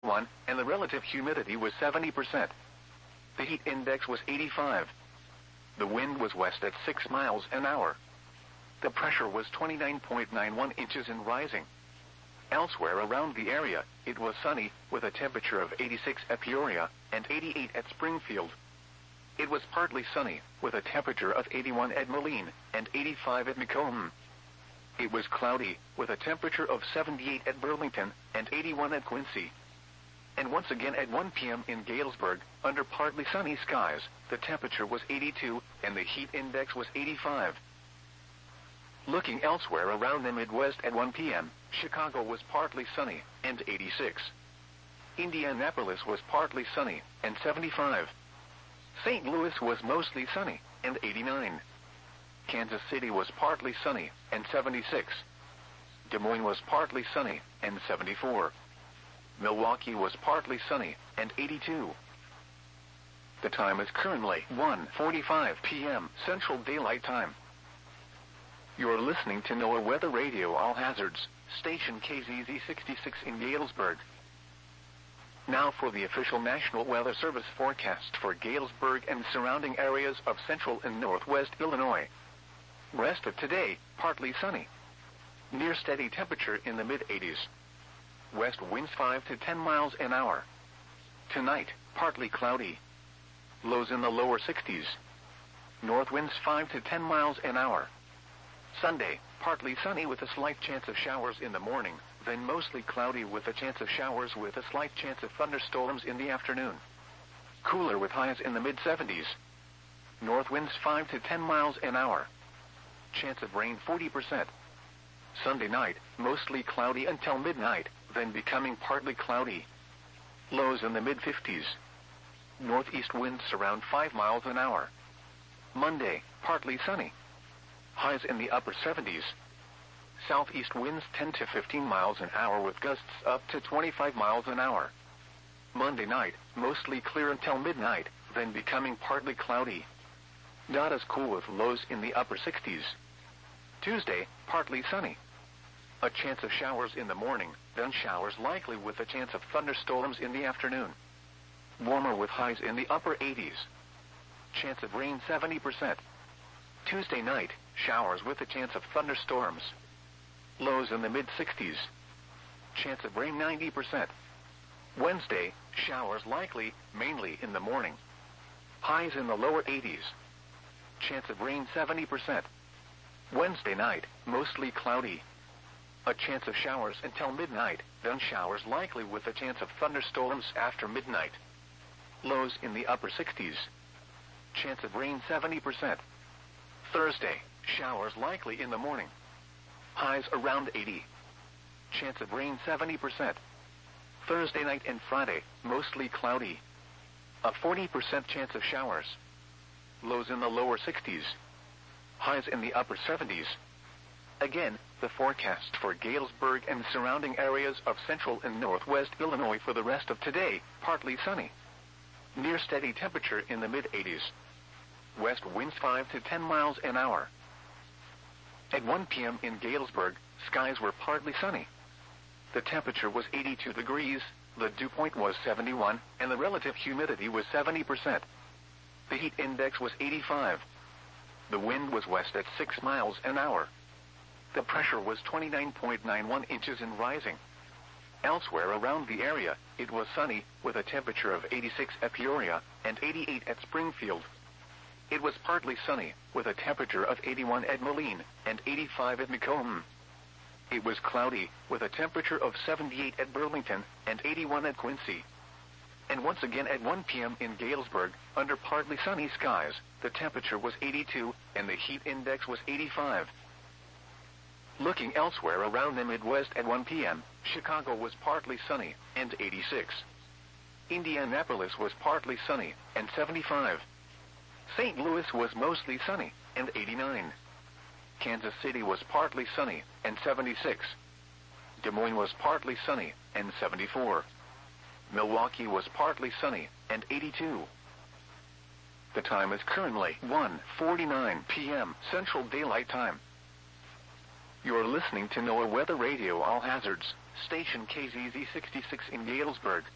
71, and the relative humidity was 70%. The heat index was 85. The wind was west at 6 miles an hour. The pressure was 29.91 inches and rising. Elsewhere around the area, it was sunny, with a temperature of 86 at Peoria and 88 at Springfield. It was partly sunny, with a temperature of 81 at Moline and 85 at Macomb. It was cloudy, with a temperature of 78 at Burlington and 81 at Quincy. And once again at 1 p.m. in Galesburg, under partly sunny skies, the temperature was 82 and the heat index was 85. Looking elsewhere around the Midwest at 1 p.m., Chicago was partly sunny and 86. Indianapolis was partly sunny and 75. St. Louis was mostly sunny and 89. Kansas City was partly sunny and 76. Des Moines was partly sunny and 74. Milwaukee was partly sunny and 82. The time is currently 1:45 p.m. Central Daylight Time. You're listening to NOAA Weather Radio All Hazards, station KZZ 66 in Galesburg. Now for the official National Weather Service forecast for Galesburg and surrounding areas of central and northwest Illinois. Rest of today, partly sunny. Near steady temperature in the mid-80s. West winds 5 to 10 miles an hour. Tonight, partly cloudy. Lows in the lower 60s. North winds 5 to 10 miles an hour. Sunday, partly sunny with a slight chance of showers in the morning, then mostly cloudy with a chance of showers with a slight chance of thunderstorms in the afternoon. Cooler with highs in the mid-70s. North winds 5 to 10 miles an hour. Chance of rain 40%. Sunday night, mostly cloudy until midnight, then becoming partly cloudy. Lows in the mid-50s. Northeast winds around 5 miles an hour. Monday, partly sunny. Highs in the upper 70s. Southeast winds 10 to 15 miles an hour with gusts up to 25 miles an hour. Monday night, mostly clear until midnight, then becoming partly cloudy. Not as cool with lows in the upper 60s. Tuesday, partly sunny. A chance of showers in the morning, then showers likely with a chance of thunderstorms in the afternoon. Warmer with highs in the upper 80s. Chance of rain 70%. Tuesday night, showers with a chance of thunderstorms. Lows in the mid-60s. Chance of rain 90%. Wednesday, showers likely, mainly in the morning. Highs in the lower 80s. Chance of rain 70%. Wednesday night, mostly cloudy. A chance of showers until midnight, then showers likely with a chance of thunderstorms after midnight. Lows in the upper 60s. Chance of rain 70%. Thursday, showers likely in the morning. Highs around 80. Chance of rain 70%. Thursday night and Friday, mostly cloudy. A 40% chance of showers. Lows in the lower 60s. Highs in the upper 70s. Again, the forecast for Galesburg and surrounding areas of central and northwest Illinois for the rest of today, partly sunny. Near steady temperature in the mid-80s. West winds 5 to 10 miles an hour. At 1 p.m. in Galesburg, skies were partly sunny. The temperature was 82 degrees, the dew point was 71, and the relative humidity was 70%. The heat index was 85. The wind was west at 6 miles an hour. The pressure was 29.91 inches and rising. Elsewhere around the area, it was sunny, with a temperature of 86 at Peoria and 88 at Springfield. It was partly sunny, with a temperature of 81 at Moline and 85 at Macomb. It was cloudy, with a temperature of 78 at Burlington and 81 at Quincy. And once again at 1 p.m. in Galesburg, under partly sunny skies, the temperature was 82 and the heat index was 85. Looking elsewhere around the Midwest at 1 p.m., Chicago was partly sunny and 86. Indianapolis was partly sunny and 75. St. Louis was mostly sunny and 89. Kansas City was partly sunny and 76. Des Moines was partly sunny and 74. Milwaukee was partly sunny and 82. The time is currently 1:49 p.m. Central Daylight Time. You're listening to NOAA Weather Radio All Hazards, station KZZ 66 in Galesburg.